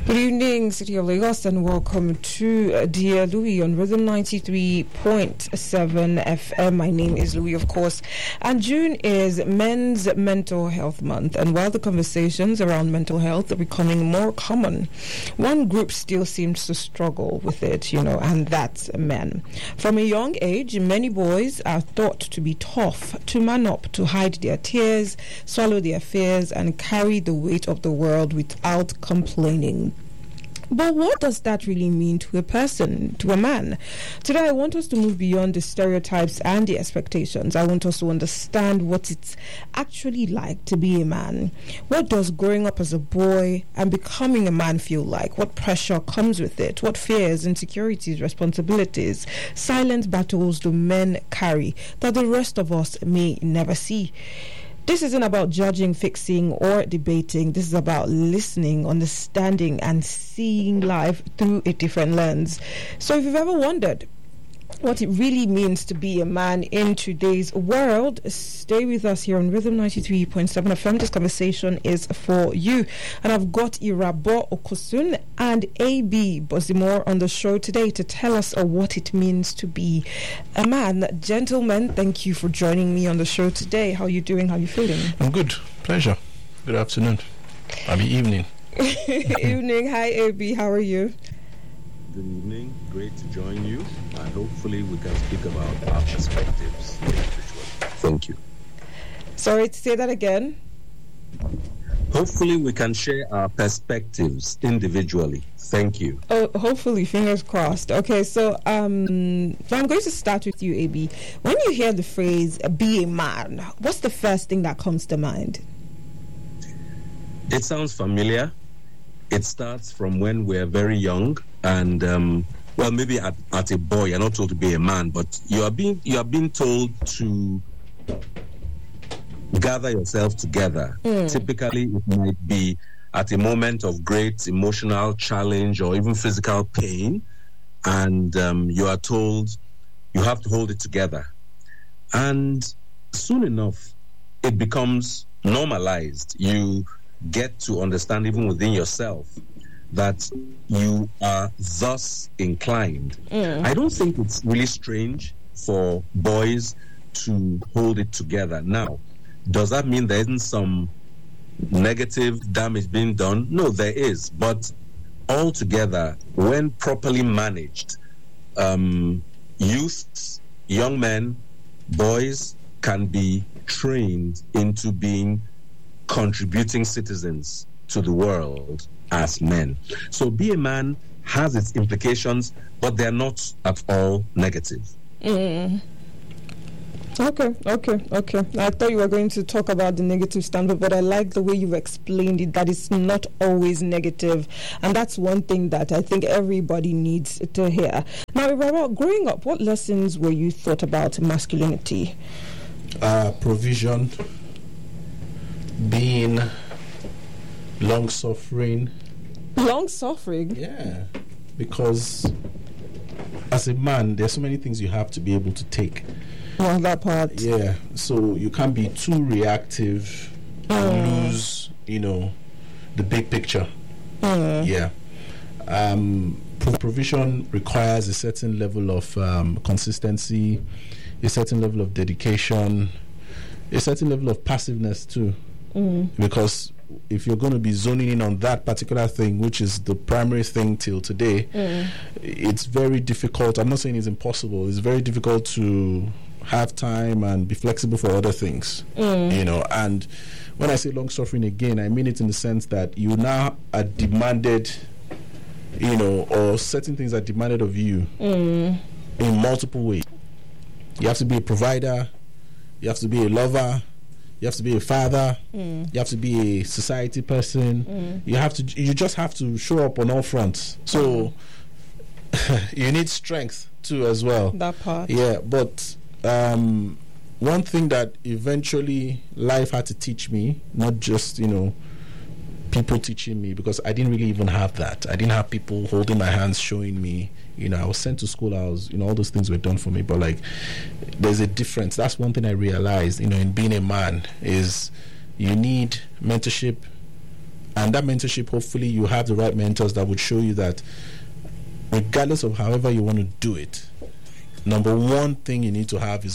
Good evening, City of Lagos, and welcome to Dear Louis on Rhythm 93.7 FM. My name is Louis, of course, and June is Men's Mental Health Month. And while the conversations around mental health are becoming more common, one group still seems to struggle with it, and that's men. From a young age, many boys are thought to be tough, to man up, to hide their tears, swallow their fears, and carry the weight of the world without complaining. But what does that really mean to a person, to a man? Today, I want us to move beyond the stereotypes and the expectations. I want us to understand what it's actually like to be a man. What does growing up as a boy and becoming a man feel like? What pressure comes with it? What fears, insecurities, responsibilities, silent battles do men carry that the rest of us may never see? This isn't about judging, fixing, or debating. This is about listening, understanding, and seeing life through a different lens. So if you've ever wondered what it really means to be a man in today's world, stay with us here on Rhythm 93.7 FM. This conversation is for you. And I've got Irabo Okosun and A.B. Bozimore on the show today to tell us what it means to be a man. Gentlemen, thank you for joining me on the show today. How are you doing? How are you feeling? I'm good. Pleasure. Good afternoon. Maybe evening. Evening. Hi, A.B. How are you? Good evening. Great to join you. And hopefully we can speak about our perspectives individually. Thank you. Sorry, to say that again. Hopefully we can share our perspectives individually. Thank you. Oh, hopefully, fingers crossed. Okay, so I'm going to start with you, AB. When you hear the phrase "be a man," what's the first thing that comes to mind? It sounds familiar. It starts from when we're very young, and maybe at a boy, you're not told to be a man, but you are being told to gather yourself together. Typically, it might be at a moment of great emotional challenge or even physical pain, and you are told you have to hold it together. And soon enough, it becomes normalized. You get to understand even within yourself that you are thus inclined. I don't think it's really strange for boys to hold it together. Now, does that mean there isn't some negative damage being done? No, there is. But altogether, when properly managed, youths, young men, boys can be trained into being contributing citizens to the world as men. So be a man has its implications, but they're not at all negative. Okay. I thought you were going to talk about the negative standpoint, but I like the way you've explained it, that it's not always negative. And that's one thing that I think everybody needs to hear. Now, Irabo, growing up, what lessons were you taught about masculinity? Provision, being long-suffering. Long-suffering? Yeah, because as a man, there's so many things you have to be able to take. Well, that part. Yeah, so you can't be too reactive and lose, the big picture. Yeah. Provision requires a certain level of consistency, a certain level of dedication, a certain level of passiveness too. Because if you're going to be zoning in on that particular thing, which is the primary thing till today, it's very difficult. I'm not saying it's impossible. It's very difficult to have time and be flexible for other things, and when I say long suffering again, I mean it in the sense that you now are demanded, or certain things are demanded of you in multiple ways. You have to be a provider, you have to be a lover, you have to be a father, you have to be a society person, you just have to show up on all fronts. So you need strength too as well. That part. Yeah, but one thing that eventually life had to teach me, not just, people teaching me, because I didn't really even have that. I didn't have people holding my hands, showing me, I was sent to school, all those things were done for me, but there's a difference. That's one thing I realized, in being a man, is you need mentorship And that mentorship, hopefully you have the right mentors that would show you that regardless of however you want to do it, number one thing you need to have is